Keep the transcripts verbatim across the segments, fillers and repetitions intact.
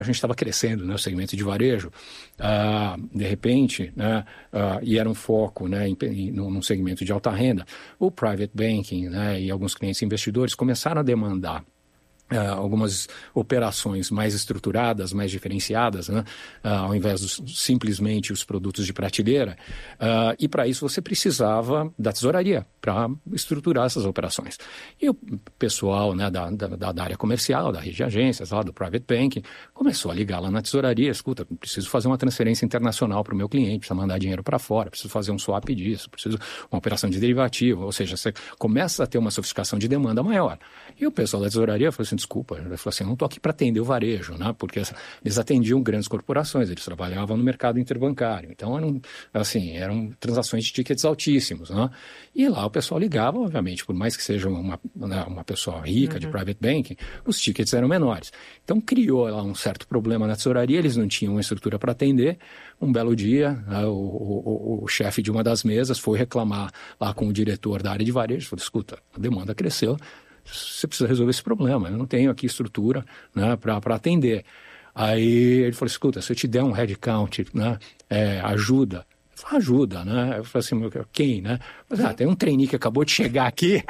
a gente estava crescendo, né, o segmento de varejo, ah, de repente, né, ah, e era um foco, né, em, em, num segmento de alta renda, o private banking, né, e alguns clientes investidores começaram a demandar Uh, algumas operações mais estruturadas, mais diferenciadas, né? uh, ao invés de simplesmente os produtos de prateleira. Uh, e para isso você precisava da tesouraria para estruturar essas operações. E o pessoal, né, da, da, da área comercial, da rede de agências, lá do private banking, começou a ligar lá na tesouraria. Escuta, preciso fazer uma transferência internacional para o meu cliente, preciso mandar dinheiro para fora, preciso fazer um swap disso, preciso uma operação de derivativo. Ou seja, você começa a ter uma sofisticação de demanda maior. E o pessoal da tesouraria falou assim, desculpa, ele falou assim, eu não estou aqui para atender o varejo, né? Porque eles atendiam grandes corporações, eles trabalhavam no mercado interbancário, então eram, assim, eram transações de tickets altíssimos, né? E lá o pessoal ligava, obviamente, por mais que seja uma, uma pessoa rica, uhum, de private banking, os tickets eram menores. Então criou lá um certo problema na tesouraria, eles não tinham uma estrutura para atender. Um belo dia, né, o, o, o, o chefe de uma das mesas foi reclamar lá com o diretor da área de varejo, falou, escuta, a demanda cresceu, você precisa resolver esse problema, eu não tenho aqui estrutura, né, para atender. Aí ele falou, escuta, se eu te der um headcount, né, é, ajuda. Eu falei, ajuda, né? Eu falei assim, quem, né? Eu falei, ah, tem um trainee que acabou de chegar aqui.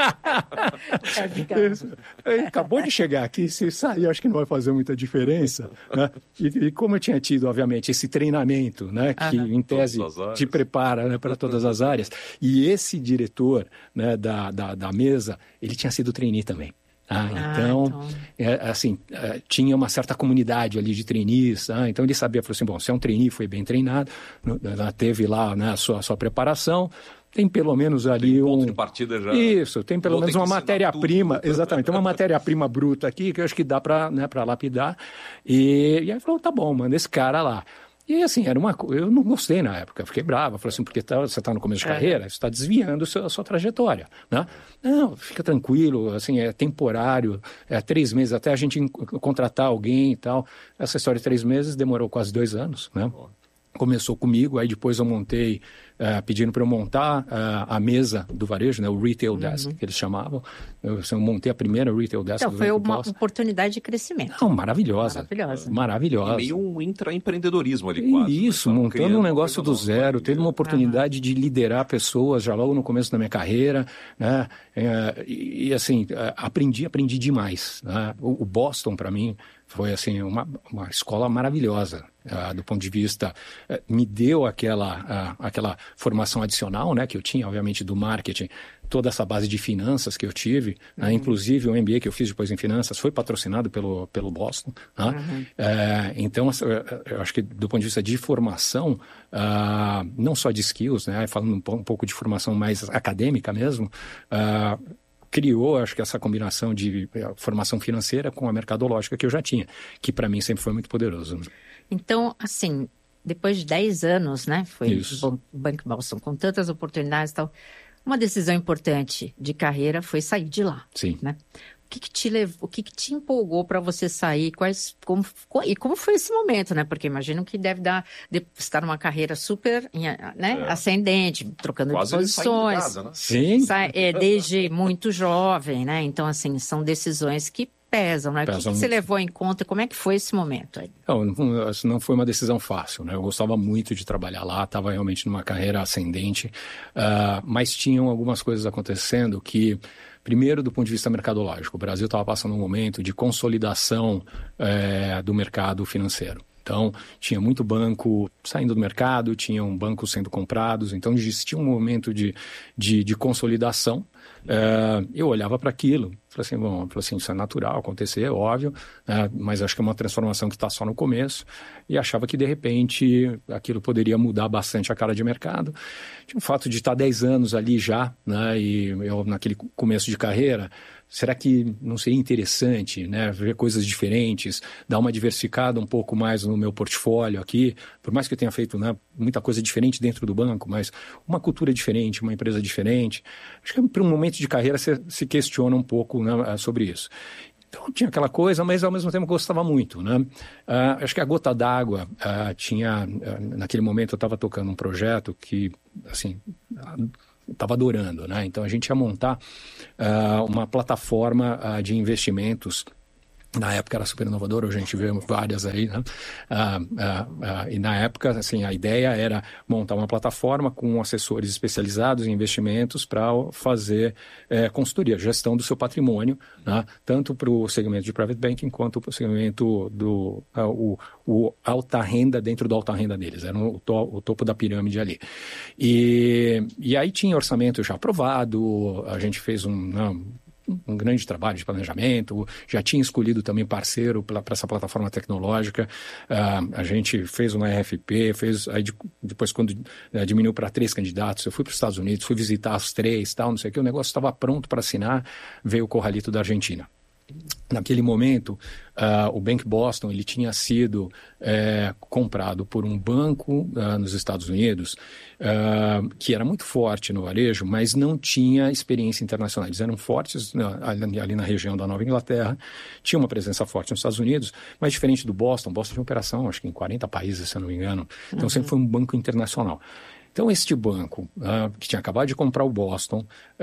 Ele acabou de chegar aqui, se sair, acho que não vai fazer muita diferença, né? E, e como eu tinha tido, obviamente, esse treinamento, né, que ah, em tese te prepara, né, para todas as áreas, e esse diretor, né, da, da, da mesa, ele tinha sido trainee também. Ah, então, ah, então... É, assim, é, tinha uma certa comunidade ali de trainees, ah, então ele sabia, falou assim, bom, se é um trainee, foi bem treinado, ela teve lá, né, a sua, a sua preparação, tem pelo menos ali tem um... ponto de partida já... Isso, tem pelo menos uma matéria-prima, exatamente, tem uma matéria-prima bruta aqui que eu acho que dá para, né, para lapidar, e, e aí falou, tá bom, manda esse cara lá. E assim, era uma eu não gostei na época, eu fiquei bravo, falei assim, porque tá, você está no começo de carreira, você está desviando a sua, a sua trajetória, né? Não, fica tranquilo, assim, é temporário, é três meses até a gente contratar alguém e tal. Essa história de três meses demorou quase dois anos, né? Começou comigo, aí depois eu montei, uh, pedindo para eu montar uh, a mesa do varejo, né, o retail desk, uhum, que eles chamavam. Eu, assim, eu montei a primeira retail desk. Então, do foi uma oportunidade de crescimento. Não, maravilhosa. Maravilhosa. Maravilhosa. E meio um intraempreendedorismo ali quase. Isso, né? Montando um negócio do zero, tendo uma oportunidade uhum. de liderar pessoas já logo no começo da minha carreira, né? É, e, e assim, aprendi, aprendi demais, né? O, o Boston, para mim, foi assim, uma, uma escola maravilhosa, uh, do ponto de vista, uh, me deu aquela, uh, aquela formação adicional, né, que eu tinha, obviamente, do marketing, toda essa base de finanças que eu tive, uhum. né, inclusive o M B A que eu fiz depois em finanças foi patrocinado pelo, pelo Boston. Né? Uhum. Uh, então, eu acho que do ponto de vista de formação, uh, não só de skills, né, falando um, um pouco de formação mais acadêmica mesmo, uh, criou, acho que essa combinação de formação financeira com a mercadológica que eu já tinha, que para mim sempre foi muito poderoso. Então, assim, depois de dez anos, né, foi o Banco Boston, com tantas oportunidades e tal, uma decisão importante de carreira foi sair de lá. Sim. Né? O que que te levou, o que que te empolgou para você sair? Quais, como, e como foi esse momento, né? Porque imagino que deve dar, de, estar numa carreira super, né, é. ascendente, trocando Quase de posições. De casa, né? Sim. Sai, é, desde muito jovem, né? Então, assim, são decisões que pesam, né? Pesam o que, que você levou em conta? Como é que foi esse momento aí? Não, não, não foi uma decisão fácil, né? Eu gostava muito de trabalhar lá, estava realmente numa carreira ascendente, uh, mas tinham algumas coisas acontecendo que, primeiro, do ponto de vista mercadológico, o Brasil estava passando um momento de consolidação é, do mercado financeiro. Então, tinha muito banco saindo do mercado, tinham bancos sendo comprados, então existia um momento de, de, de consolidação. É, eu olhava para aquilo, falei assim, bom, falei assim, isso é natural acontecer, é óbvio, é, mas acho que é uma transformação que está só no começo, e achava que, de repente, aquilo poderia mudar bastante a cara de mercado. Tinha o fato de estar dez anos ali já, né, e eu naquele começo de carreira, será que não seria interessante, né, ver coisas diferentes, dar uma diversificada um pouco mais no meu portfólio aqui, por mais que eu tenha feito, né, muita coisa diferente dentro do banco, mas uma cultura diferente, uma empresa diferente. Acho que para um momento de carreira você se questiona um pouco, né, sobre isso. Então tinha aquela coisa, mas ao mesmo tempo eu gostava muito, né? Uh, acho que a gota d'água uh, tinha, uh, naquele momento eu estava tocando um projeto que, assim, uh, estava adorando, né? Então a gente ia montar uh, uma plataforma uh, de investimentos Na época era super inovador, hoje a gente vê várias aí, né? Ah, ah, ah, e na época, assim, a ideia era montar uma plataforma com assessores especializados em investimentos para fazer é, consultoria, gestão do seu patrimônio, né? Tanto para o segmento de private banking quanto para o segmento do ah, o, o alta renda dentro do alta renda deles, era o, to, o topo da pirâmide ali. E, e aí tinha orçamento já aprovado, a gente fez um... Não, um grande trabalho de planejamento, já tinha escolhido também parceiro para essa plataforma tecnológica, uh, a gente fez uma R F P, fez, aí de, depois quando uh, diminuiu para três candidatos, eu fui para os Estados Unidos, fui visitar os três, tal, não sei o que, o negócio estava pronto para assinar, veio o Corralito da Argentina. Naquele momento, uh, o Bank Boston ele tinha sido uh, comprado por um banco uh, nos Estados Unidos uh, que era muito forte no varejo, mas não tinha experiência internacional. Eles eram fortes uh, ali, ali na região da Nova Inglaterra, tinha uma presença forte nos Estados Unidos, mas diferente do Boston, Boston tinha operação acho que em quarenta países, se eu não me engano, então uhum. sempre foi um banco internacional. Então, este banco, uh, que tinha acabado de comprar o Boston,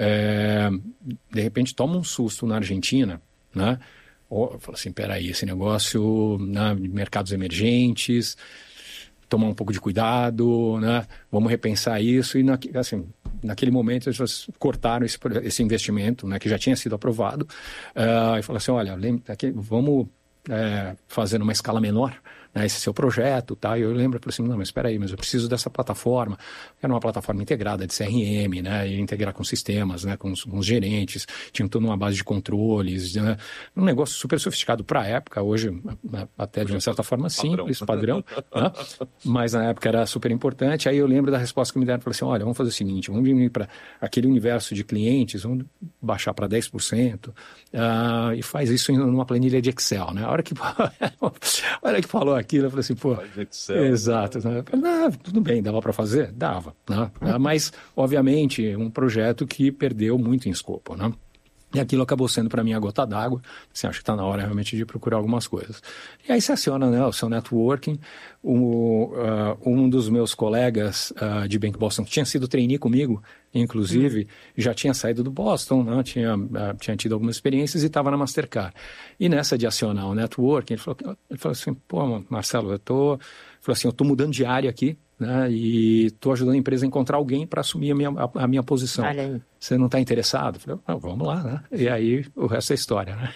uh, de repente toma um susto na Argentina, né? Ou, falo assim, peraí, esse negócio, né, de mercados emergentes, tomar um pouco de cuidado, né? Vamos repensar isso. E, na, assim, naquele momento, eles cortaram esse, esse investimento, né, que já tinha sido aprovado, uh, e falaram assim, olha, lembra, aqui, vamos é, fazer numa escala menor, né, esse seu projeto, tá? E eu lembro, eu falei assim, não, mas espera aí, mas eu preciso dessa plataforma, era uma plataforma integrada de C R M, né, e integrar com sistemas, né, com os, com os gerentes, tinha toda uma base de controles, né, um negócio super sofisticado para a época, hoje até de uma certa forma simples, padrão, padrão né? Mas na época era super importante. Aí eu lembro da resposta que me deram, falei assim, olha, vamos fazer o seguinte, vamos diminuir para aquele universo de clientes, vamos baixar para dez por cento, uh, e faz isso em uma planilha de Excel, né, a hora que, a hora que falou aquilo, eu falei assim, pô, Excel, exato, né? Ah, tudo bem, dava para fazer? Dava, né? Mas, obviamente, um projeto que perdeu muito em escopo, né? E aquilo acabou sendo para mim a gota d'água, assim, acho que está na hora realmente de procurar algumas coisas. E aí se aciona, né, o seu networking, o, uh, um dos meus colegas uh, de Bank Boston, que tinha sido trainee comigo, inclusive, hum. já tinha saído do Boston, né, tinha, uh, tinha tido algumas experiências e estava na Mastercard. E nessa de acionar o networking, ele falou, ele falou assim, pô, Marcelo, eu tô, falou assim, eu tô mudando de área aqui, né, e estou ajudando a empresa a encontrar alguém para assumir a minha, a, a minha posição. Você não está interessado? Eu falei, ah, vamos lá, né? E aí o resto é história, né?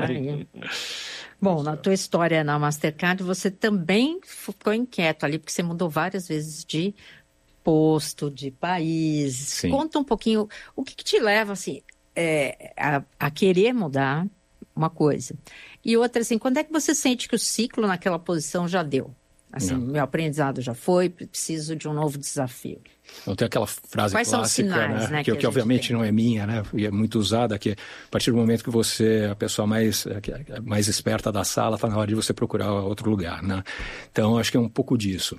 Bom, na tua história na Mastercard, você também ficou inquieto ali, porque você mudou várias vezes de posto, de país. Sim. Conta um pouquinho, o que, que te leva assim, é, a, a querer mudar uma coisa? E outra, assim, quando é que você sente que o ciclo naquela posição já deu? Assim, não. Meu aprendizado já foi, preciso de um novo desafio. Então tem aquela frase Quais clássica, são os sinais, né? né, que, que, que obviamente tem. Não é minha, né? E é muito usada, que a partir do momento que você é a pessoa mais, mais esperta da sala, está na hora de você procurar outro lugar, né? Então, acho que é um pouco disso.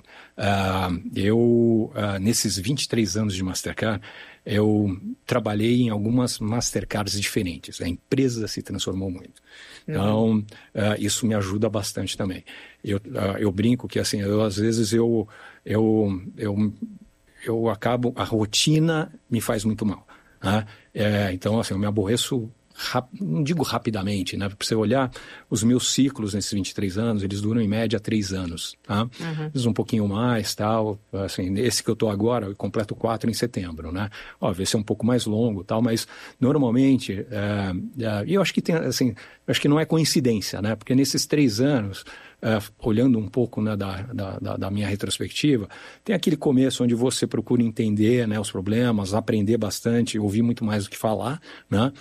Uh, eu, uh, nesses vinte e três anos de Mastercard, eu trabalhei em algumas Mastercards diferentes. A empresa se transformou muito. Então, uh, isso me ajuda bastante também. Eu, uh, eu brinco que, assim, eu, às vezes eu, eu, eu, eu acabo... A rotina me faz muito mal. Né? É, então, assim, eu me aborreço... Rap, não digo rapidamente, né? Para você olhar os meus ciclos nesses vinte e três anos, eles duram em média três anos, tá? Uhum. Eles um pouquinho mais, tal, assim, esse que eu estou agora, eu completo quatro em setembro, né? Óbvio, esse é um pouco mais longo, tal, mas normalmente, é, é, eu acho que tem, assim, acho que não é coincidência, né? Porque nesses três anos, é, olhando um pouco, né, da, da, da minha retrospectiva, tem aquele começo onde você procura entender, né, os problemas, aprender bastante, ouvir muito mais do que falar, né?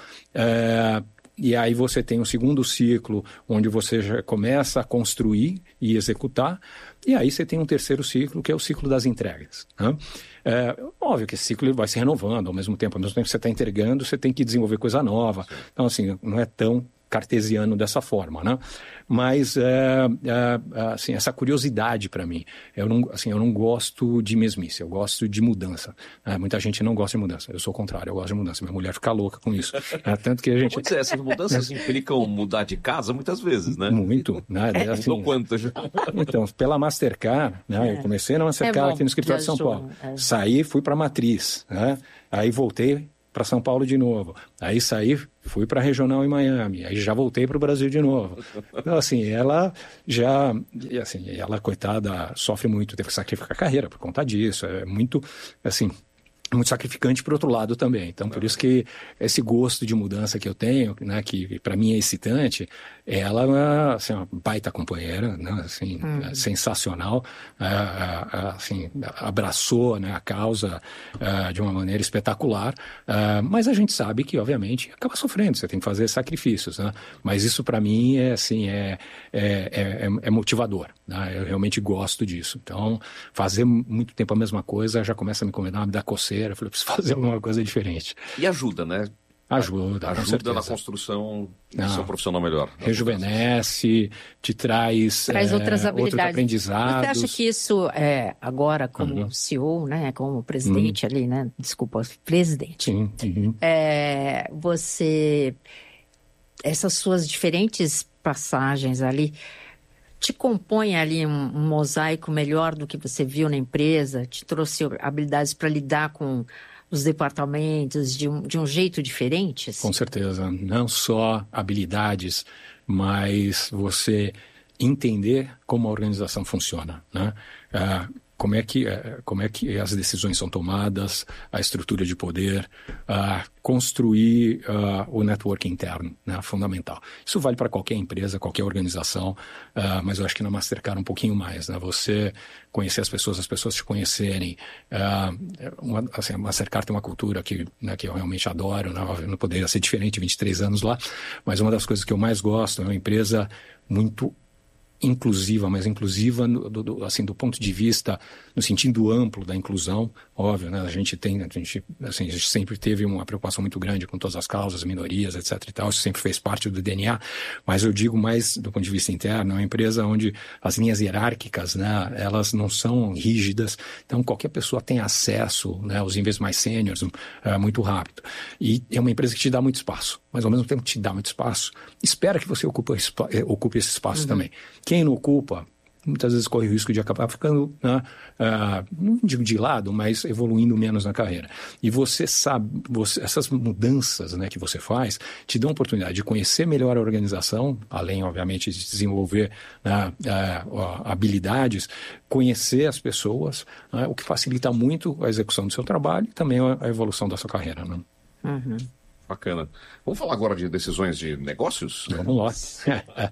É, e aí você tem um segundo ciclo, onde você já começa a construir e executar, e aí você tem um terceiro ciclo, que é o ciclo das entregas, né? É, óbvio que esse ciclo vai se renovando ao mesmo tempo, ao mesmo tempo que você está entregando, você tem que desenvolver coisa nova. Então, assim, não é tão cartesiano dessa forma, né? Mas, é, é, assim, essa curiosidade para mim, eu não, assim, eu não gosto de mesmice, eu gosto de mudança. É, muita gente não gosta de mudança, eu sou o contrário, eu gosto de mudança. Minha mulher fica louca com isso. É, tanto que a gente... Pois é, essas mudanças implicam mudar de casa muitas vezes, né? Muito, né? É, assim, mudou quanto já? Então, pela Mastercard, né? É. Eu comecei na Mastercard é aqui no escritório de São Paulo. É. Saí, fui para a Matriz, né? Aí voltei para São Paulo de novo. Aí saí, fui para a regional em Miami, aí já voltei para o Brasil de novo. Então, assim, ela já, assim, ela, coitada, sofre muito, teve que sacrificar a carreira por conta disso, é muito, assim... muito sacrificante por outro lado também. Então, por isso que esse gosto de mudança que eu tenho, né, que para mim é excitante, ela é assim, uma baita companheira, né, assim, hum. é sensacional, é, é, assim, abraçou, né, a causa é, de uma maneira espetacular, é, mas a gente sabe que, obviamente, acaba sofrendo, você tem que fazer sacrifícios, né? Mas isso para mim é, assim, é, é, é, é motivador, né? Eu realmente gosto disso. Então, fazer muito tempo a mesma coisa já começa a me incomodar, me dá coceira. Eu falei, preciso fazer alguma coisa diferente. E ajuda, né? Ajuda, Ajuda na construção do seu profissional melhor. Rejuvenesce, te traz, traz é, outras habilidades. Outros aprendizados. Você acha que isso, é, agora como uhum. C E O, né, como presidente uhum. ali, né? Desculpa, presidente. Sim. Uhum. É, você, essas suas diferentes passagens ali, te compõe ali um, um mosaico melhor do que você viu na empresa? Te trouxe habilidades para lidar com os departamentos de um, de um jeito diferente? Assim? Com certeza. Não só habilidades, mas você entender como a organização funciona, né? Ah, como é que, como é que as decisões são tomadas, a estrutura de poder, uh, construir uh, o network interno, né, fundamental. Isso vale para qualquer empresa, qualquer organização, uh, mas eu acho que na Mastercard um pouquinho mais, né? Você conhecer as pessoas, as pessoas te conhecerem. Uh, uma, assim, a Mastercard tem uma cultura que, né, que eu realmente adoro, né? Eu não poderia ser diferente, vinte e três anos lá, mas uma das coisas que eu mais gosto é uma empresa muito inclusiva, mas inclusiva no, do, assim, do ponto de vista, no sentido amplo da inclusão, óbvio, né? A gente tem, a gente, assim, a gente sempre teve uma preocupação muito grande com todas as causas, minorias, etc e tal, isso sempre fez parte do D N A, mas eu digo mais do ponto de vista interno, é uma empresa onde as linhas hierárquicas, né, elas não são rígidas, então qualquer pessoa tem acesso, né, aos níveis mais sêniores, uh, muito rápido. E é uma empresa que te dá muito espaço, mas ao mesmo tempo te dá muito espaço, espera que você ocupe, ocupe esse espaço uhum. também. Quem não ocupa, muitas vezes corre o risco de acabar ficando, né, uh, não digo de lado, mas evoluindo menos na carreira. E você sabe, você, essas mudanças, né, que você faz, te dão a oportunidade de conhecer melhor a organização, além, obviamente, de desenvolver uh, uh, habilidades, conhecer as pessoas, uh, o que facilita muito a execução do seu trabalho e também a, a evolução da sua carreira. Né? Uhum. Bacana. Vamos falar agora de decisões de negócios? Vamos lá.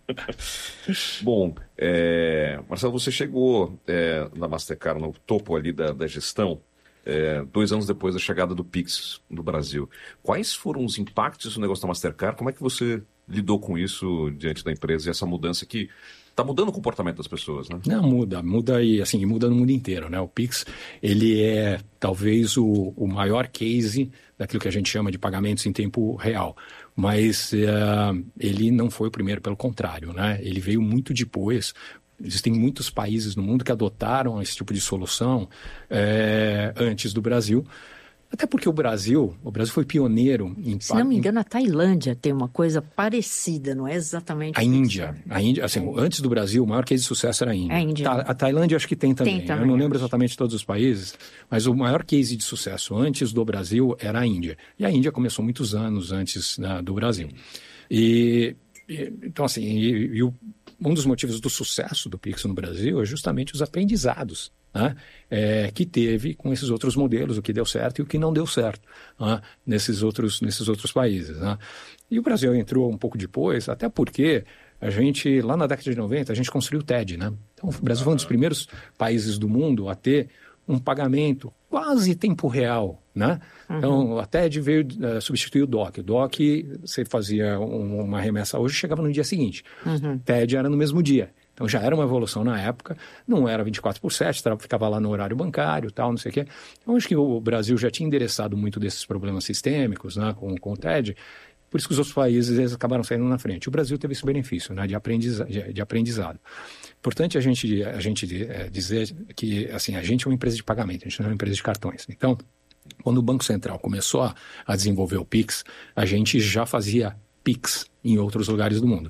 Bom, é, Marcelo, você chegou é, na Mastercard no topo ali da, da gestão é, dois anos depois da chegada do Pix no Brasil. Quais foram os impactos do negócio da Mastercard? Como é que você lidou com isso diante da empresa e essa mudança que está mudando o comportamento das pessoas, né? Não, muda, muda e assim, muda no mundo inteiro, né? O Pix, ele é talvez o, o maior case daquilo que a gente chama de pagamentos em tempo real, mas uh, ele não foi o primeiro, pelo contrário, né? Ele veio muito depois. Existem muitos países no mundo que adotaram esse tipo de solução é, antes do Brasil. Até porque o Brasil, o Brasil foi pioneiro em... Se não me engano, a Tailândia tem uma coisa parecida, não é exatamente a Índia. A Índia, assim, é. Antes do Brasil, o maior case de sucesso era a Índia. A, Índia. Ta, a Tailândia acho que tem também. Tem também. Eu não lembro exatamente todos os países, mas o maior case de sucesso antes do Brasil era a Índia. E a Índia começou muitos anos antes, né, do Brasil. E, e então, assim, e, e o, um dos motivos do sucesso do Pix no Brasil é justamente os aprendizados, né, é, que teve com esses outros modelos, o que deu certo e o que não deu certo, né, nesses, outros, nesses outros países. Né. E o Brasil entrou um pouco depois, até porque a gente, lá na década de noventa, a gente construiu o T E D. Né. Então, o Brasil foi um dos primeiros países do mundo a ter um pagamento quase tempo real. Né. Uhum. Então, a T E D veio uh, substituir o D O C. O D O C, você fazia um, uma remessa hoje, chegava no dia seguinte. Uhum. T E D era no mesmo dia. Então já era uma evolução na época, não era vinte e quatro por sete, ficava lá no horário bancário e tal, não sei o quê. Então acho que o Brasil já tinha endereçado muito desses problemas sistêmicos, né, com, com o T E D, por isso que os outros países eles acabaram saindo na frente. O Brasil teve esse benefício, né, de, aprendiza, de, de aprendizado. Importante a gente, a gente é, dizer que assim, a gente é uma empresa de pagamento, a gente não é uma empresa de cartões. Então, quando o Banco Central começou a, a desenvolver o Pix, a gente já fazia Pix em outros lugares do mundo.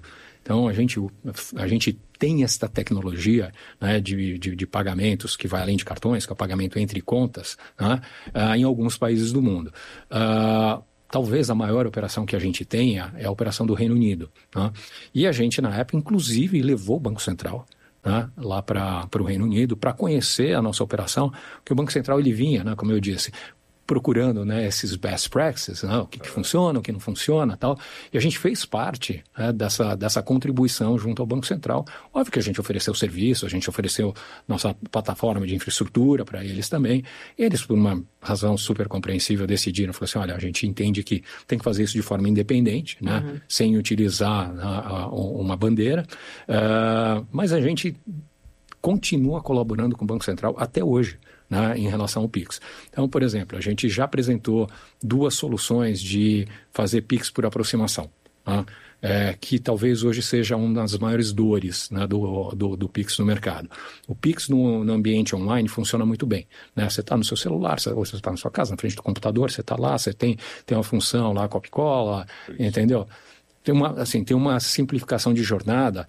Então, a gente, a gente tem esta tecnologia, né, de, de, de pagamentos que vai além de cartões, que é o pagamento entre contas, né, uh, em alguns países do mundo. Uh, Talvez a maior operação que a gente tenha é a operação do Reino Unido. Né? E a gente, na época, inclusive, levou o Banco Central, né, lá para o Reino Unido para conhecer a nossa operação, porque o Banco Central ele vinha, né, como eu disse, procurando, né, esses best practices, né, o que, que funciona, o que não funciona, tal. E a gente fez parte, né, dessa, dessa contribuição junto ao Banco Central. Óbvio que a gente ofereceu serviço, a gente ofereceu nossa plataforma de infraestrutura para eles também. E eles, por uma razão super compreensível, decidiram, falaram assim, olha, a gente entende que tem que fazer isso de forma independente, né, uhum. sem utilizar a, a, uma bandeira, uh, mas a gente continua colaborando com o Banco Central até hoje, né, em relação ao Pix. Então, por exemplo, a gente já apresentou duas soluções de fazer Pix por aproximação, né, é, que talvez hoje seja uma das maiores dores, né, do, do, do Pix no mercado. O Pix no, no ambiente online funciona muito bem, né? Você está no seu celular, você, ou você está na sua casa, na frente do computador, você está lá, você tem, tem uma função lá, copy-cola, entendeu? Tem uma, assim, tem uma simplificação de jornada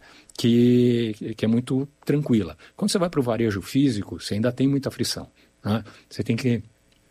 que, que é muito tranquila. Quando você vai para o varejo físico, você ainda tem muita frição, né? Você tem que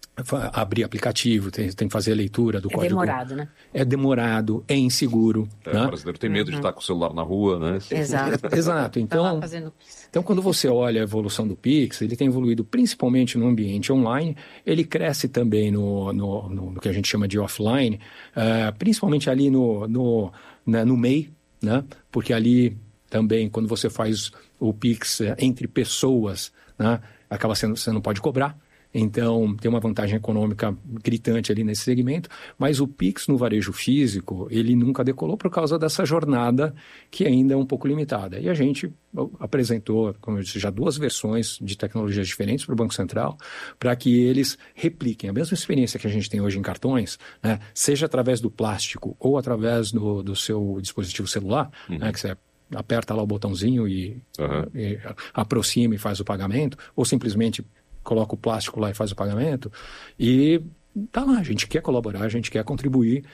abrir aplicativo, tem, tem que fazer a leitura do é código. É demorado, né? É demorado, é inseguro. É, né? O brasileiro tem medo uhum. de estar com o celular na rua, né? Exato. Exato. Então, fazendo... então, quando você olha a evolução do Pix, ele tem evoluído principalmente no ambiente online, ele cresce também no, no, no, no que a gente chama de offline, uh, principalmente ali no, no, né, no M E I, né? Porque ali também, quando você faz o Pix entre pessoas, né, acaba sendo, você não pode cobrar. Então, tem uma vantagem econômica gritante ali nesse segmento, mas o Pix no varejo físico, ele nunca decolou por causa dessa jornada que ainda é um pouco limitada. E a gente apresentou, como eu disse, já duas versões de tecnologias diferentes para o Banco Central, para que eles repliquem a mesma experiência que a gente tem hoje em cartões, né, seja através do plástico ou através do, do seu dispositivo celular, uhum. né, que você aperta lá o botãozinho e, uhum. e aproxima e faz o pagamento, ou simplesmente coloca o plástico lá e faz o pagamento, e tá lá, a gente quer colaborar, a gente quer contribuir.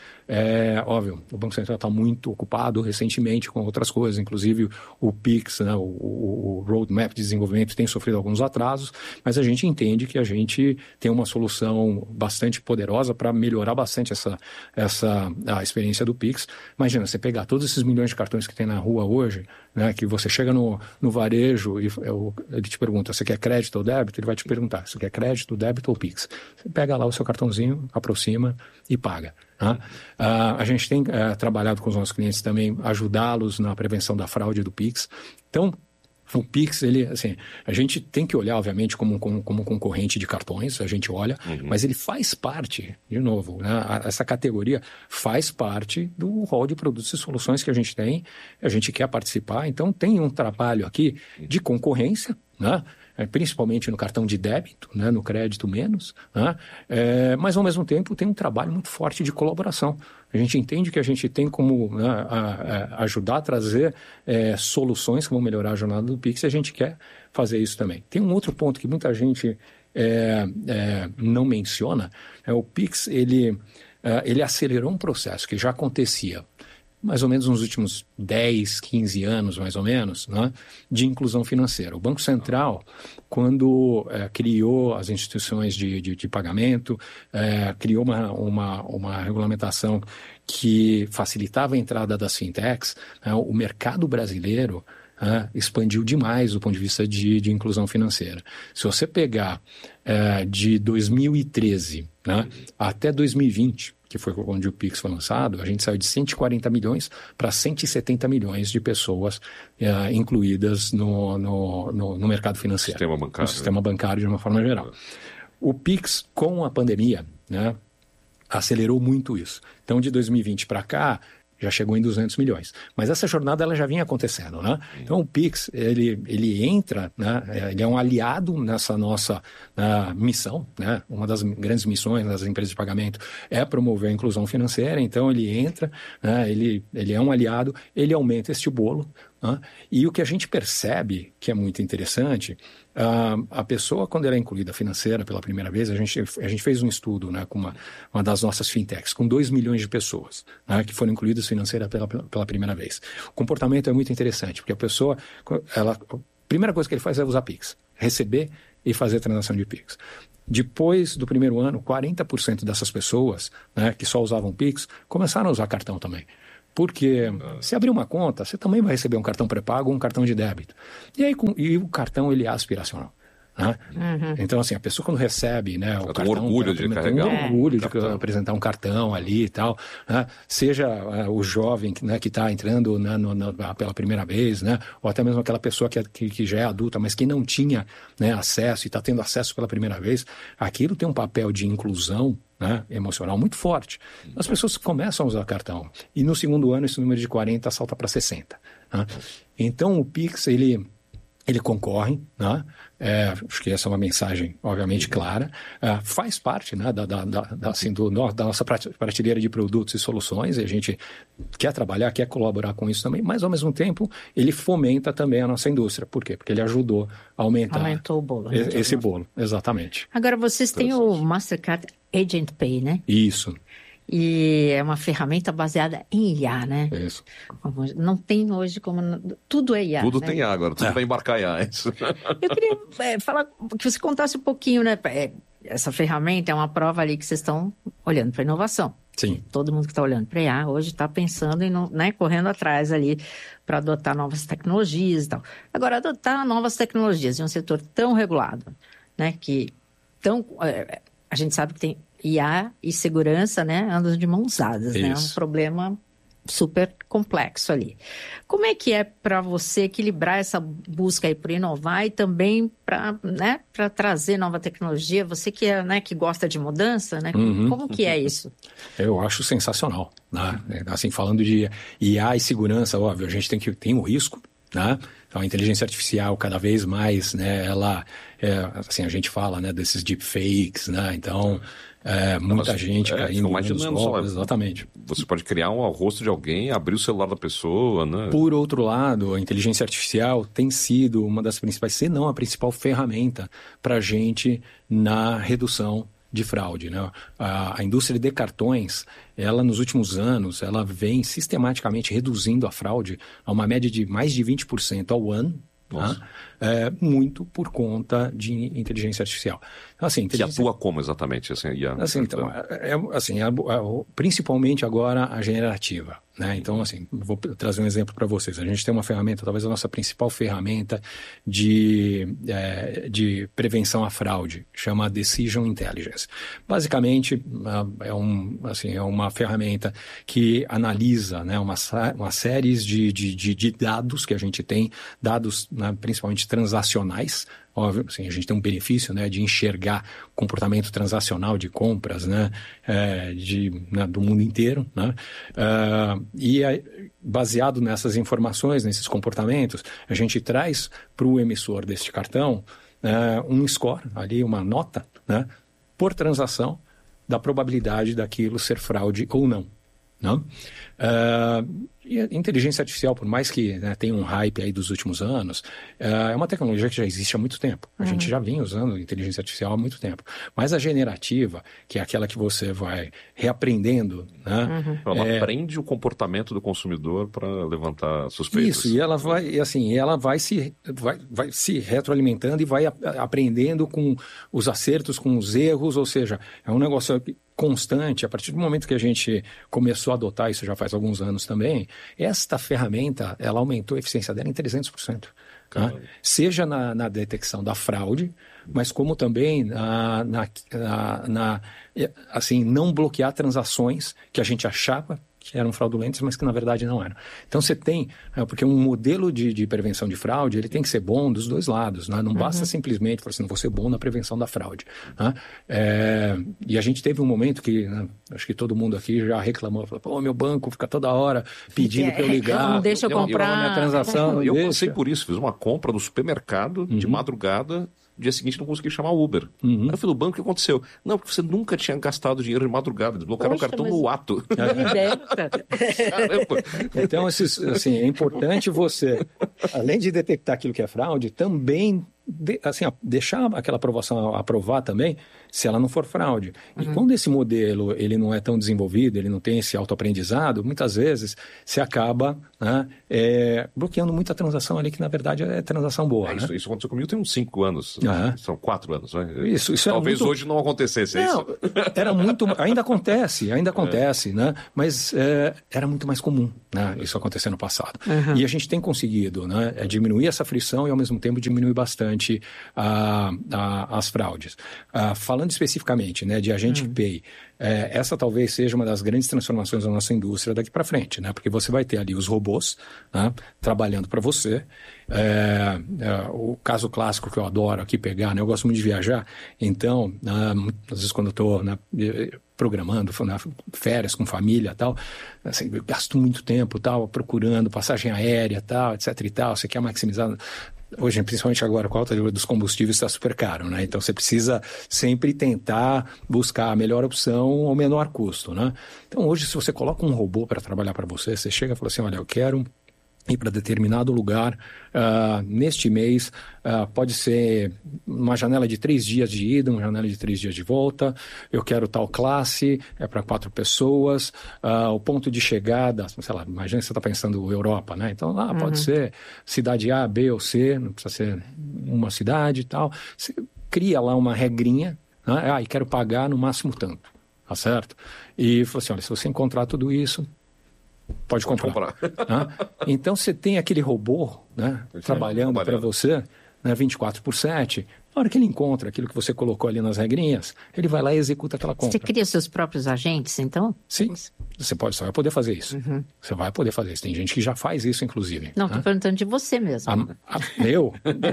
É óbvio, o Banco Central está muito ocupado recentemente com outras coisas, inclusive o Pix, né, o, o, o Roadmap de desenvolvimento tem sofrido alguns atrasos, mas a gente entende que a gente tem uma solução bastante poderosa para melhorar bastante essa, essa a experiência do Pix. Imagina, você pegar todos esses milhões de cartões que tem na rua hoje, né, que você chega no, no varejo e eu, ele te pergunta, você quer crédito ou débito? Ele vai te perguntar, você quer crédito, débito ou Pix? Você pega lá o seu cartão, aproxima e paga. Né? Uh, a gente tem uh, trabalhado com os nossos clientes também, ajudá-los na prevenção da fraude do Pix. Então, o Pix, ele, assim, a gente tem que olhar, obviamente, como, como, como concorrente de cartões, a gente olha, uhum. mas ele faz parte, de novo, né? Essa categoria faz parte do rol de produtos e soluções que a gente tem, a gente quer participar, então tem um trabalho aqui de concorrência, né? Principalmente no cartão de débito, né, no crédito menos, né, é, mas ao mesmo tempo tem um trabalho muito forte de colaboração. A gente entende que a gente tem como, né, a, a ajudar a trazer é, soluções que vão melhorar a jornada do Pix e a gente quer fazer isso também. Tem um outro ponto que muita gente é, é, não menciona, é o Pix, ele, é, ele acelerou um processo que já acontecia mais ou menos nos últimos dez, quinze anos, mais ou menos, né, de inclusão financeira. O Banco Central, quando é, criou as instituições de, de, de pagamento, é, criou uma, uma, uma regulamentação que facilitava a entrada das fintechs, né, o mercado brasileiro é, expandiu demais do ponto de vista de, de inclusão financeira. Se você pegar é, de dois mil e treze, né, até dois mil e vinte, que foi onde o Pix foi lançado, a gente saiu de cento e quarenta milhões para cento e setenta milhões de pessoas uh, incluídas no, no, no, no mercado financeiro. Sistema bancário. No sistema bancário de uma forma geral. O Pix, com a pandemia, né, acelerou muito isso. Então, de dois mil e vinte para cá, já chegou em duzentos milhões. Mas essa jornada ela já vinha acontecendo, né? Então o Pix, ele, ele entra, né? Ele é um aliado nessa nossa uh, missão, né? Uma das grandes missões das empresas de pagamento é promover a inclusão financeira, então ele entra, né? ele, ele é um aliado, ele aumenta este bolo, Né? E o que a gente percebe, que é muito interessante, uh, a pessoa, quando ela é incluída financeira pela primeira vez, a gente, a gente fez um estudo, né, com uma, uma das nossas fintechs, com dois milhões de pessoas, né, que foram incluídas financeira pela, pela primeira vez. O comportamento é muito interessante, porque a pessoa, ela, a primeira coisa que ele faz é usar Pix, receber e fazer transação de Pix. Depois do primeiro ano, quarenta por cento dessas pessoas, né, que só usavam Pix, começaram a usar cartão também. Porque se abrir uma conta, você também vai receber um cartão pré-pago ou um cartão de débito. E aí com, e o cartão ele é aspiracional. Né? Uhum. Então, assim, a pessoa quando recebe, né, o tem cartão... Um orgulho de carregar. Tem um orgulho de cartão. apresentar um cartão ali e tal. Né? Seja uh, o jovem, né, que está entrando, né, no, no, pela primeira vez, né? Ou até mesmo aquela pessoa que, que, que já é adulta, mas que não tinha, né, acesso e está tendo acesso pela primeira vez. Aquilo tem um papel de inclusão, né, emocional muito forte. As pessoas começam a usar cartão. E no segundo ano, esse número de quarenta salta para sessenta. Né? Então, o Pix, ele... Ele concorre, né? É, acho que essa é uma mensagem, obviamente, clara. É, faz parte, né, da, da, da, assim, do, da nossa prateleira de produtos e soluções. E a gente quer trabalhar, quer colaborar com isso também. Mas, ao mesmo tempo, ele fomenta também a nossa indústria. Por quê? Porque ele ajudou a aumentar... Aumentou o bolo. Esse, esse bolo, exatamente. Agora, vocês têm o Mastercard Agent Pay, né? Isso. E é uma ferramenta baseada em I A, né? Isso. Não tem hoje como... Tudo é I A, Tudo né? tem I A agora, tudo é. Vai embarcar I A. Isso. Eu queria é, falar, que você contasse um pouquinho, né? É, essa ferramenta é uma prova ali que vocês estão olhando para inovação. Sim. Todo mundo que está olhando para I A hoje está pensando em, né, correndo atrás ali para adotar novas tecnologias e tal. Agora, adotar novas tecnologias em um setor tão regulado, né? Que tão, é, a gente sabe que tem... I A e segurança, né, andam de mãos dadas, né? É um problema super complexo ali. Como é que é para você equilibrar essa busca aí por inovar e também para, né, para trazer nova tecnologia? Você que é, né, que gosta de mudança, né? Uhum. Como que é isso? Eu acho sensacional, né? Assim, falando de I A e segurança, óbvio, a gente tem que tem o risco, né? Então, a inteligência artificial cada vez mais, né, ela, é, assim, a gente fala, né, desses deepfakes, né, então, é, muita Mas, gente é, caindo nos golpes, exatamente. Você pode criar um rosto de alguém, abrir o celular da pessoa, né? Por outro lado, a inteligência artificial tem sido uma das principais, se não a principal ferramenta para a gente na redução de fraude, né? A, a indústria de cartões, ela nos últimos anos, ela vem sistematicamente reduzindo a fraude a uma média de mais de vinte por cento ao ano, né? É, muito por conta de inteligência artificial. Então, assim, inteligência... Que atua como exatamente? Assim, a... assim, então, é, é, assim, é, é, principalmente agora a generativa. Né? Então, assim, vou trazer um exemplo para vocês. A gente tem uma ferramenta, talvez a nossa principal ferramenta de, é, de prevenção à fraude, chama Decision Intelligence. Basicamente, é, um, assim, é uma ferramenta que analisa, né, uma, uma série de, de, de, de dados que a gente tem, dados, né, principalmente transacionais. Óbvio, assim, a gente tem um benefício, né, de enxergar comportamento transacional de compras, né, é, de, né, do mundo inteiro, né, uh, e aí, baseado nessas informações, nesses comportamentos, a gente traz para o emissor deste cartão uh, um score, ali uma nota, né, por transação da probabilidade daquilo ser fraude ou não. Não? Uh, e a inteligência artificial, por mais que, né, tenha um hype aí dos últimos anos, uh, é uma tecnologia que já existe há muito tempo. A uhum. gente já vinha usando inteligência artificial há muito tempo. Mas a generativa, que é aquela que você vai reaprendendo, né? Uhum. Ela é... aprende o comportamento do consumidor para levantar suspeitas. Isso, e ela vai, e assim, ela vai se, vai, vai se retroalimentando e vai a, aprendendo com os acertos, com os erros, ou seja, é um negócio constante. A partir do momento que a gente começou a adotar isso já faz alguns anos também, esta ferramenta, ela aumentou a eficiência dela em trezentos por cento. Né? Seja na, na detecção da fraude, mas como também na, na, na, na, assim, não bloquear transações que a gente achava que eram fraudulentas, mas que na verdade não eram. Então você tem, porque um modelo de, de prevenção de fraude, ele tem que ser bom dos dois lados, né? Não basta uhum. simplesmente falar assim, não vou ser bom na prevenção da fraude. Né? É, e a gente teve um momento que, né, acho que todo mundo aqui já reclamou, falou, pô, meu banco fica toda hora pedindo é, para eu ligar. Não deixa eu comprar. Eu, minha transação, eu passei por isso, fiz uma compra no supermercado uhum. de madrugada, no dia seguinte não consegui chamar o Uber. Uhum. Aí eu fui no banco, o que aconteceu? Não, porque você nunca tinha gastado dinheiro de madrugada, eles bloquearam o cartão no ato. Então, esses, assim, é importante você, além de detectar aquilo que é fraude, também de, assim, deixar aquela aprovação aprovar também, se ela não for fraude. E uhum. quando esse modelo ele não é tão desenvolvido, ele não tem esse autoaprendizado, muitas vezes se acaba, né, é, bloqueando muita transação ali que na verdade é transação boa. É, né? isso, isso aconteceu comigo tem uns cinco anos, uhum. são quatro anos. Né? Isso, isso Talvez muito... hoje não acontecesse, é não, isso? Era muito, ainda acontece, ainda acontece, é. né? Mas é, era muito mais comum, né, isso acontecer no passado. Uhum. E a gente tem conseguido, né, é diminuir essa frição e ao mesmo tempo diminuir bastante a, a, as fraudes. A, falando especificamente, né, de Agent uhum. Pay, é, essa talvez seja uma das grandes transformações da nossa indústria daqui para frente, né? Porque você vai ter ali os robôs, né, trabalhando para você. É, é, o caso clássico que eu adoro aqui pegar, né? Eu gosto muito de viajar, então, ah, às vezes quando eu estou né, programando na férias com família e tal, assim, eu gasto muito tempo tal, procurando passagem aérea tal, etc e tal, você quer maximizar... Hoje, principalmente agora, com a alta dos combustíveis, está super caro, né? Então, você precisa sempre tentar buscar a melhor opção ao menor custo, né? Então, hoje, se você coloca um robô para trabalhar para você, você chega e fala assim, olha, eu quero ir para determinado lugar uh, neste mês, uh, pode ser uma janela de três dias de ida, uma janela de três dias de volta, eu quero tal classe, é para quatro pessoas, uh, o ponto de chegada, sei lá, imagina que você está pensando Europa, né? Então, lá ah, pode uhum. ser cidade A, B ou C, não precisa ser uma cidade e tal, você cria lá uma regrinha, né? Ah, e quero pagar no máximo tanto, tá certo? E fala assim, olha, se você encontrar tudo isso, Pode comprar. Pode comprar. Né? Então, você tem aquele robô né, trabalhando para você né, vinte e quatro por sete. Na hora que ele encontra aquilo que você colocou ali nas regrinhas, ele vai lá e executa aquela compra. Você cria seus próprios agentes, então? Sim, você pode, você vai poder fazer isso. Uhum. Você vai poder fazer isso. Tem gente que já faz isso, inclusive. Não, estou né? perguntando de você mesmo. A, a, eu?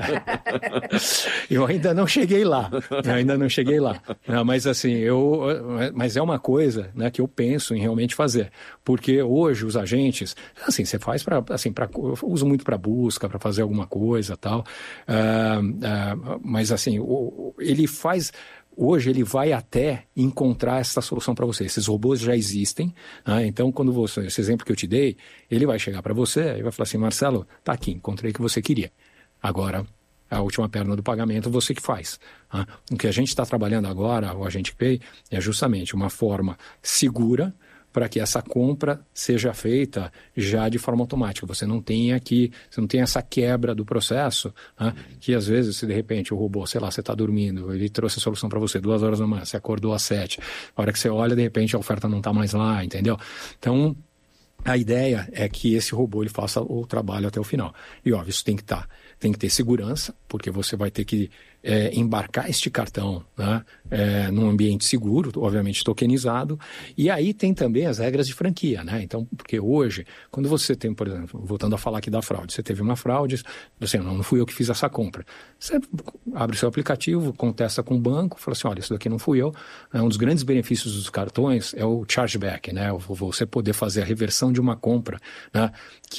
eu ainda não cheguei lá. Eu ainda não cheguei lá. Não, mas assim, eu, mas é uma coisa né, que eu penso em realmente fazer. Porque hoje os agentes, assim, você faz para, assim, pra, eu uso muito para busca, para fazer alguma coisa e tal. Uh, uh, mas assim, ele faz... Hoje ele vai até encontrar essa solução para você. Esses robôs já existem, né? Então quando você, esse exemplo que eu te dei, ele vai chegar para você e vai falar assim, Marcelo, tá aqui, encontrei o que você queria. Agora, a última perna do pagamento você que faz. Né? O que a gente está trabalhando agora, o Agent Pay, é justamente uma forma segura para que essa compra seja feita já de forma automática. Você não tenha que, você não tem essa quebra do processo, né? Que às vezes, se de repente o robô, sei lá, você está dormindo, ele trouxe a solução para você duas horas da manhã, você acordou às sete, a hora que você olha, de repente a oferta não está mais lá, entendeu? Então, a ideia é que esse robô ele faça o trabalho até o final. E óbvio, isso tem que estar, tem que ter segurança, porque você vai ter que é, embarcar este cartão né, é, num ambiente seguro, obviamente tokenizado, e aí tem também as regras de franquia, né? Então, porque hoje, quando você tem, por exemplo, voltando a falar aqui da fraude, você teve uma fraude, você não, não fui eu que fiz essa compra. Você abre o seu aplicativo, contesta com o banco, fala assim, olha, isso daqui não fui eu. Um dos grandes benefícios dos cartões é o chargeback, né? Você poder fazer a reversão de uma compra, né?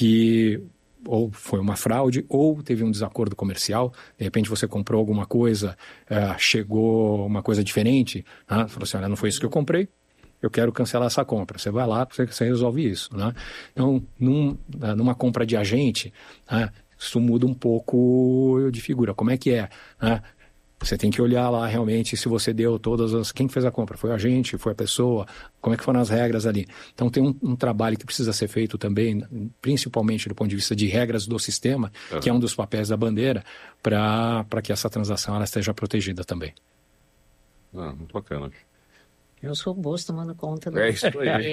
Que ou foi uma fraude, ou teve um desacordo comercial, de repente você comprou alguma coisa, uh, chegou uma coisa diferente, né? Falou assim, olha, não foi isso que eu comprei, eu quero cancelar essa compra. Você vai lá, você, você resolve isso, né? Então, num, numa compra de agente, né, isso muda um pouco de figura. Como é que é, né? Você tem que olhar lá realmente se você deu todas as... Quem fez a compra? Foi o agente? Foi a pessoa? Como é que foram as regras ali? Então tem um, um trabalho que precisa ser feito também, principalmente do ponto de vista de regras do sistema, uhum. que é um dos papéis da bandeira, para que essa transação ela esteja protegida também. Ah, muito bacana. E os robôs tomando conta do... É isso aí.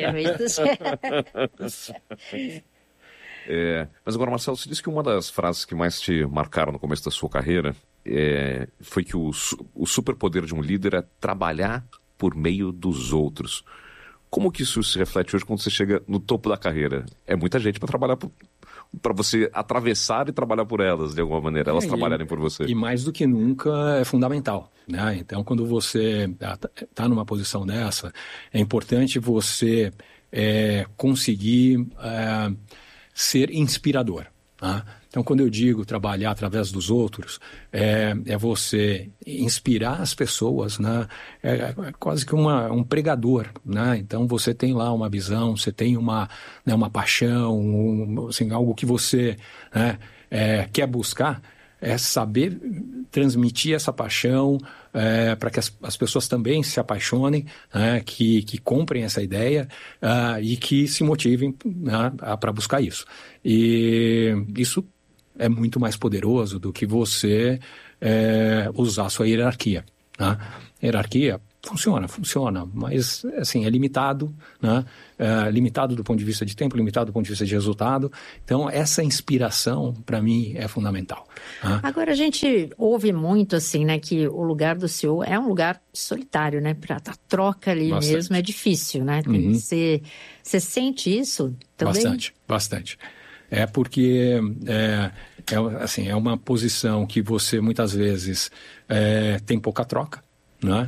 É, mas agora, Marcelo, você disse que uma das frases que mais te marcaram no começo da sua carreira é, foi que o, o superpoder de um líder é trabalhar por meio dos outros. Como que isso se reflete hoje quando você chega no topo da carreira? É muita gente para trabalhar para você atravessar e trabalhar por elas, de alguma maneira, elas é, trabalharem e, por você. E mais do que nunca é fundamental, né? Então, quando você está numa posição dessa, é importante você é, conseguir é, ser inspirador. Tá? Então, quando eu digo trabalhar através dos outros, é, é você inspirar as pessoas, né? É, é quase que uma, um pregador, né? Então, você tem lá uma visão, você tem uma, né, uma paixão, um, assim, algo que você, né, é, quer buscar, é saber transmitir essa paixão é, para que as, as pessoas também se apaixonem, né, que, que comprem essa ideia uh, e que se motivem, né, para buscar isso. E isso é muito mais poderoso do que você é, usar a sua hierarquia. Né? Hierarquia funciona, funciona, mas assim, é limitado, né? É limitado do ponto de vista de tempo, limitado do ponto de vista de resultado. Então, essa inspiração, para mim, é fundamental. Né? Agora, a gente ouve muito, assim, né, que o lugar do C E O é um lugar solitário, né? Para a troca ali bastante. Mesmo é difícil, né? Uhum. Você, você sente isso também? Bastante, bastante. É porque é, é, assim, é uma posição que você, muitas vezes, é, tem pouca troca, né?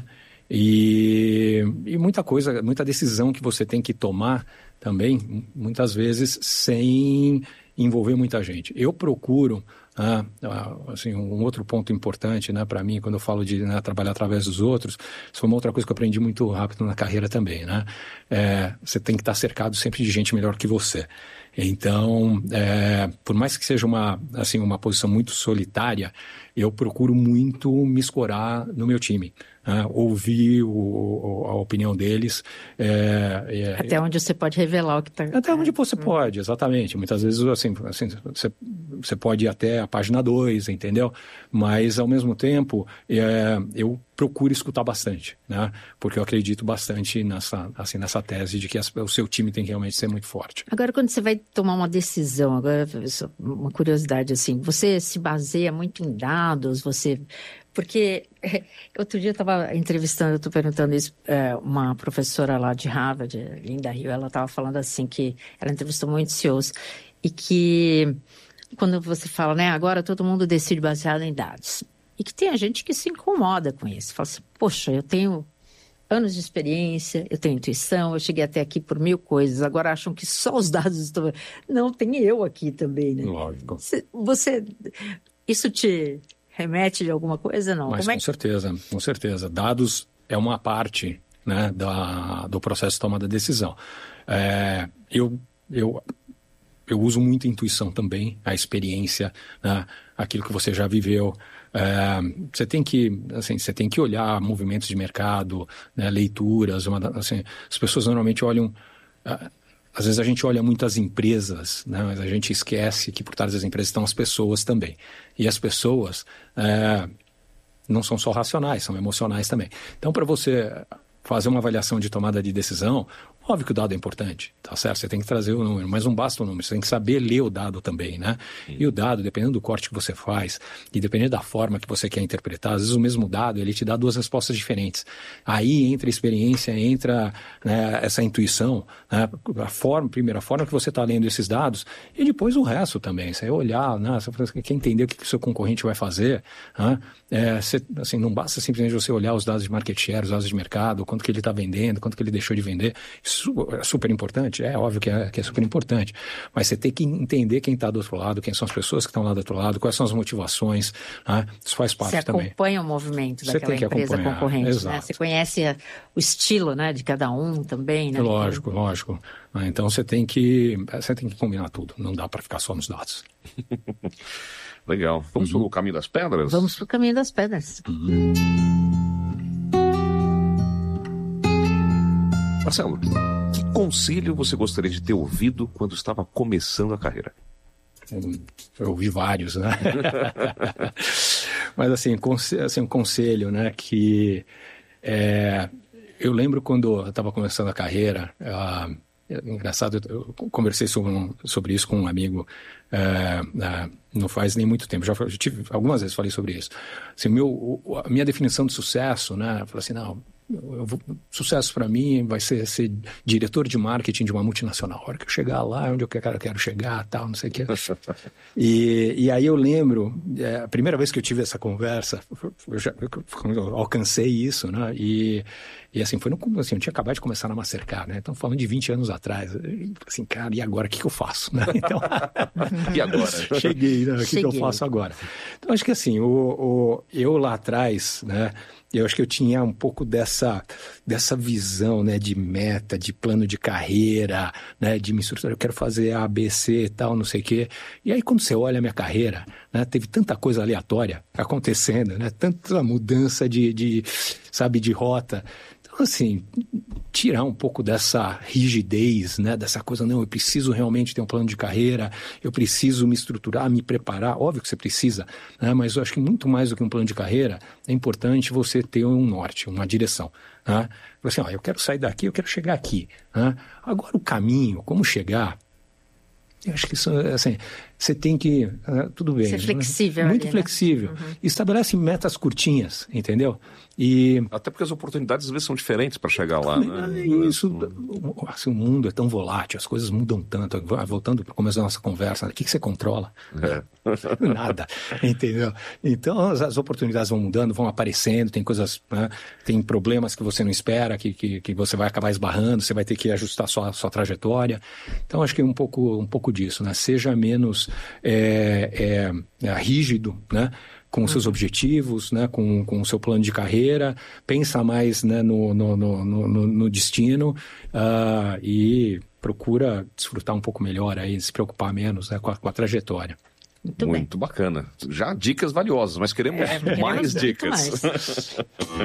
E, e muita coisa, muita decisão que você tem que tomar também, muitas vezes, sem envolver muita gente. Eu procuro, ah, assim, um outro ponto importante, né, para mim, quando eu falo de, né, trabalhar através dos outros, isso foi uma outra coisa que eu aprendi muito rápido na carreira também, né? É, você tem que estar cercado sempre de gente melhor que você. Então, é, por mais que seja uma, assim, uma posição muito solitária, eu procuro muito me escorar no meu time. Uh, ouvir o, a opinião deles. É, é, até onde você pode revelar o que está... Até onde você é. pode, exatamente. Muitas vezes, assim, assim você, você pode ir até a página dois, entendeu? Mas, ao mesmo tempo, é, eu procuro escutar bastante, né? Porque eu acredito bastante nessa, assim, nessa tese de que as, o seu time tem que realmente ser muito forte. Agora, quando você vai tomar uma decisão, agora, uma curiosidade, assim, você se baseia muito em dados, você... Porque outro dia eu estava entrevistando, eu estou perguntando isso, é, uma professora lá de Harvard, Linda Hill, ela estava falando assim que ela entrevistou muitos C E Os e que quando você fala, né, agora todo mundo decide baseado em dados. E que tem a gente que se incomoda com isso. Fala assim, poxa, eu tenho anos de experiência, eu tenho intuição, eu cheguei até aqui por mil coisas, agora acham que só os dados estão... Não, tem eu aqui também, né? Lógico. Você... Isso te... remete de alguma coisa, não? Mas Como é com que... certeza, com certeza. Dados é uma parte, né, da, do processo de tomada de decisão. É, eu, eu, eu uso muito intuição também, a experiência, né, aquilo que você já viveu. É, você tem que, assim, você tem que olhar movimentos de mercado, né, leituras. Uma, assim, as pessoas normalmente olham... Às vezes a gente olha muito as empresas, né, mas a gente esquece que por trás das empresas estão as pessoas também. E as pessoas é, não são só racionais, são emocionais também. Então, para você fazer uma avaliação de tomada de decisão, óbvio que o dado é importante, tá certo? Você tem que trazer o número, mas não basta o número, você tem que saber ler o dado também, né? Sim. E o dado, dependendo do corte que você faz e dependendo da forma que você quer interpretar, às vezes o mesmo dado, ele te dá duas respostas diferentes. Aí entra a experiência, entra, né, essa intuição, né, a forma, primeiro, a forma que você está lendo esses dados e depois o resto também. Você olhar, né, você quer entender o que o seu concorrente vai fazer, né? É, você, assim, não basta simplesmente você olhar os dados de market share, os dados de mercado, quanto que ele está vendendo, quanto que ele deixou de vender. Isso é super importante, é óbvio que é, que é super importante, mas você tem que entender quem está do outro lado, quem são as pessoas que estão lá do outro lado, quais são as motivações, né? Isso faz parte você também. Você acompanha o movimento você daquela empresa concorrente, exato. Né? Você conhece a, o estilo, né, de cada um também, né? Lógico, lógico. Então você tem que, você tem que combinar tudo, não dá para ficar só nos dados. Legal. Vamos uhum. para o caminho das pedras? Vamos para o caminho das pedras. Uhum. Marcelo, que conselho você gostaria de ter ouvido quando estava começando a carreira? Eu ouvi vários, né? Mas assim, conselho, assim, um conselho, né, que é, eu lembro quando eu estava começando a carreira, uh, engraçado, eu conversei sobre, um, sobre isso com um amigo uh, uh, não faz nem muito tempo, já, já tive algumas vezes falei sobre isso. Assim, meu, a minha definição de sucesso, né, eu falei assim, não, eu vou, sucesso para mim vai ser ser diretor de marketing de uma multinacional. A hora que eu chegar lá, onde eu quero, eu quero chegar, tal, não sei o quê. E, e aí eu lembro, é, a primeira vez que eu tive essa conversa, eu já eu alcancei isso, né? E, e assim, foi no, assim, eu tinha acabado de começar na Mastercard, né? Então, falando de vinte anos atrás, e, assim, cara, e agora, o que, que eu faço? Né? Então, e agora? Cheguei, né? O que, que eu faço agora? Então, acho que assim, o, o, eu lá atrás, né? Eu acho que eu tinha um pouco dessa, dessa visão, né, de meta, de plano de carreira, né, de me estruturar, eu quero fazer A, B, C e tal, não sei o quê. E aí quando você olha a minha carreira, né, teve tanta coisa aleatória acontecendo, né, tanta mudança de, de, sabe, de rota. Então, assim, tirar um pouco dessa rigidez, né, dessa coisa, não, eu preciso realmente ter um plano de carreira, eu preciso me estruturar, me preparar, óbvio que você precisa, né, mas eu acho que muito mais do que um plano de carreira, é importante você ter um norte, uma direção. Né? Assim, ó, eu quero sair daqui, eu quero chegar aqui. Né? Agora o caminho, como chegar, eu acho que isso, assim, você tem que, uh, tudo bem. Ser flexível. Né? Muito ali, flexível. Né? Uhum. Estabelece metas curtinhas, entendeu? E... Até porque as oportunidades às vezes são diferentes para chegar lá, né? Isso, assim, o mundo é tão volátil, as coisas mudam tanto. Voltando para o começo da nossa conversa, o que, que você controla? É. Nada, entendeu? Então as, as oportunidades vão mudando, vão aparecendo, tem coisas, né? Tem problemas que você não espera, que, que, que você vai acabar esbarrando, você vai ter que ajustar sua, sua trajetória. Então acho que é um pouco, um pouco disso, né? Seja menos é, é, é, rígido, né? Com os seus uhum. objetivos, né? com, com o seu plano de carreira, pensa mais, né? no, no, no, no, no destino uh, e procura desfrutar um pouco melhor, aí, se preocupar menos, né? com, a, com a trajetória. Muito, muito bacana. Já dicas valiosas, mas queremos é, mais dicas. Mais.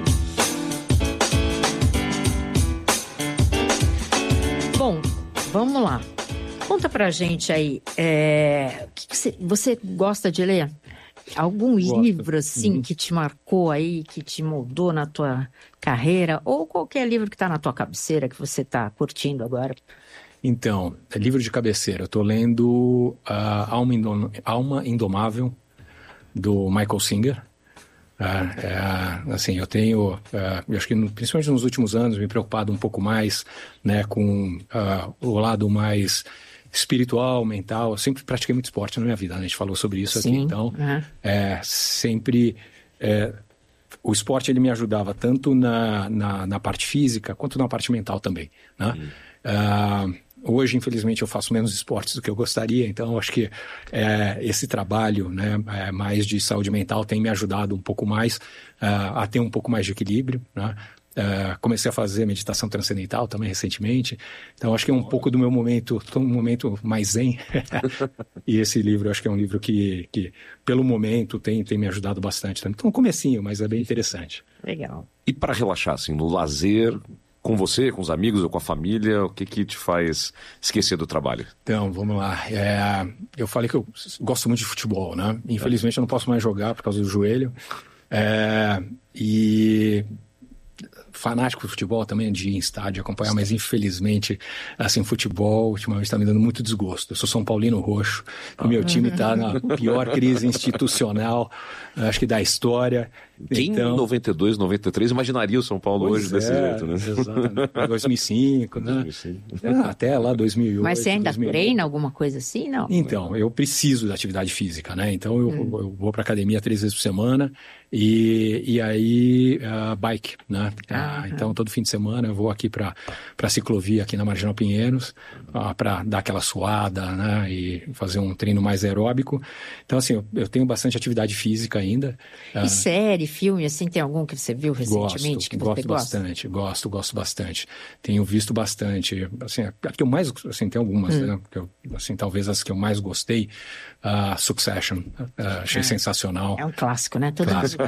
Bom, vamos lá. Conta pra gente aí, é, o que que você, você gosta de ler? Algum Gosto. livro, assim, uhum. que te marcou aí, que te moldou na tua carreira? Ou qualquer livro que está na tua cabeceira, que você está curtindo agora? Então, é livro de cabeceira. Eu estou lendo uh, Alma, Indom- Alma Indomável, do Michael Singer. Uh, uh, assim, eu tenho, uh, eu acho que no, principalmente nos últimos anos, me preocupado um pouco mais, né, com uh, o lado mais espiritual, mental. Eu sempre pratiquei muito esporte na minha vida, né? A gente falou sobre isso Sim, aqui. Então, uhum. é, sempre... É, o esporte ele me ajudava tanto na, na, na parte física quanto na parte mental também, né? Uhum. Uh, hoje, infelizmente, eu faço menos esportes do que eu gostaria, então acho que é, esse trabalho, né, é, mais de saúde mental tem me ajudado um pouco mais uh, a ter um pouco mais de equilíbrio, né? Uh, comecei a fazer meditação transcendental também recentemente, então acho que é um pouco do meu momento, estou num momento mais zen. E esse livro, acho que é um livro que, que pelo momento, tem, tem me ajudado bastante também. Então, um comecinho, mas é bem interessante. Legal. E para relaxar, assim, no lazer, com você, com os amigos ou com a família, o que que te faz esquecer do trabalho? Então, vamos lá. É, eu falei que eu gosto muito de futebol, né? Infelizmente, eu não posso mais jogar por causa do joelho. É, e... fanático de futebol também, de ir em estádio acompanhar, mas infelizmente, assim, futebol ultimamente está me dando muito desgosto. Eu sou São Paulino roxo, o meu time está na pior crise institucional, acho que da história. Quem então, em noventa e dois, noventa e três imaginaria o São Paulo hoje é, desse jeito, né? Exatamente. dois mil e cinco, né? dois mil e cinco. Ah, até lá dois mil e oito. Mas você ainda dois mil e oito. treina alguma coisa assim, não? Então, eu preciso da atividade física, né? Então, eu, hum. eu vou para academia três vezes por semana e, e aí, uh, bike, né? Ah, então, todo fim de semana eu vou aqui para a ciclovia aqui na Marginal Pinheiros uh, para dar aquela suada, né? E fazer um treino mais aeróbico. Então, assim, eu, eu tenho bastante atividade física ainda. E uh, série, filme, assim, tem algum que você viu recentemente? Gosto, que gosto você bastante, gosta? gosto, gosto bastante. Tenho visto bastante. Assim, a que eu mais, assim, tem algumas, hum. né? Que eu, assim, talvez as que eu mais gostei, uh, Succession, uh, achei é. sensacional. É um clássico, né? Todo clássico,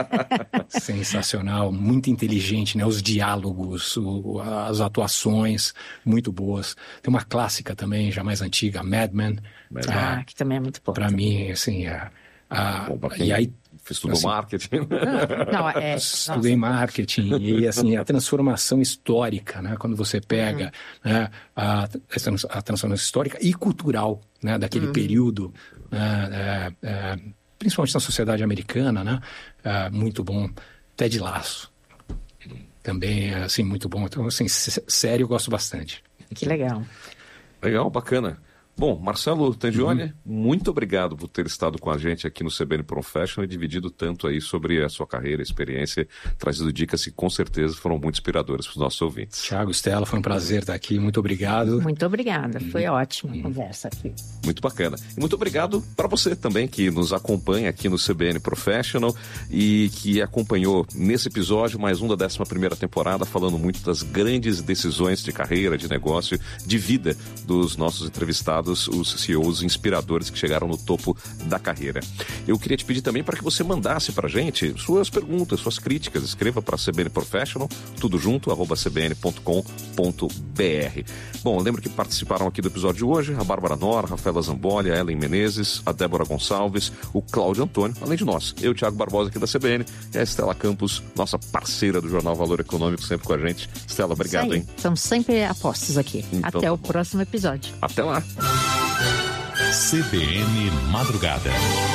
é. Sensacional, muito inteligente, né? Os diálogos, o, as atuações, muito boas. Tem uma clássica também, já mais antiga, Mad Men. Ah, uh, que também é muito boa. Para mim, assim, é... Uh, Bom, e aí estudou assim, marketing. Não, é, estudei nossa. marketing e assim a transformação histórica, né? Quando você pega uhum. né, a, a transformação histórica e cultural, né? Daquele uhum. período, né, é, é, principalmente na sociedade americana, né? É, muito bom. Ted Lasso. também é assim, muito bom. Então, assim, sério, eu gosto bastante. Que legal. Legal, bacana. Bom, Marcelo Tangione, uhum. muito obrigado por ter estado com a gente aqui no C B N Professional e dividido tanto aí sobre a sua carreira, experiência, trazido dicas que com certeza foram muito inspiradoras para os nossos ouvintes. Thiago, Stella, foi um prazer estar aqui, muito obrigado. Muito obrigada, foi uhum. ótima a conversa aqui. Muito bacana. E muito obrigado para você também que nos acompanha aqui no C B N Professional e que acompanhou nesse episódio mais um da décima primeira temporada, falando muito das grandes decisões de carreira, de negócio, de vida dos nossos entrevistados, os C E Os inspiradores que chegaram no topo da carreira. Eu queria te pedir também para que você mandasse para a gente suas perguntas, suas críticas. Escreva para C B N Professional, tudo junto, arroba c b n ponto com ponto b r. Bom, lembro que participaram aqui do episódio de hoje a Bárbara Nora, a Rafaela Zamboli, a Ellen Menezes, a Débora Gonçalves, o Cláudio Antônio, além de nós, eu, Thiago Barbosa, aqui da C B N, e a Stella Campos, nossa parceira do Jornal Valor Econômico, sempre com a gente. Stella, obrigado, hein? Estamos sempre a postos aqui. Então, até o próximo episódio. Até lá. C B N Madrugada.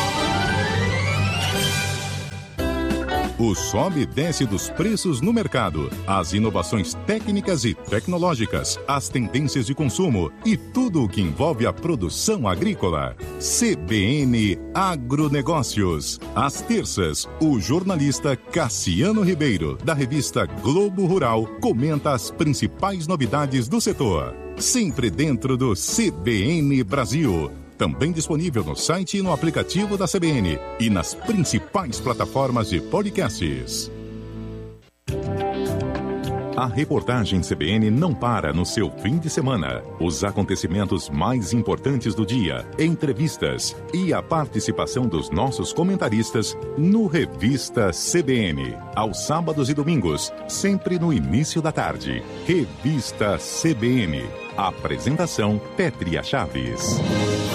O sobe e desce dos preços no mercado, as inovações técnicas e tecnológicas, as tendências de consumo e tudo o que envolve a produção agrícola. C B N Agronegócios. Às terças, o jornalista Cassiano Ribeiro, da revista Globo Rural, comenta as principais novidades do setor. Sempre dentro do C B N Brasil. Também disponível no site e no aplicativo da C B N e nas principais plataformas de podcasts. A reportagem C B N não para no seu fim de semana. Os acontecimentos mais importantes do dia, entrevistas e a participação dos nossos comentaristas no Revista C B N. Aos sábados e domingos, sempre no início da tarde. Revista C B N. Apresentação Pétria Chaves.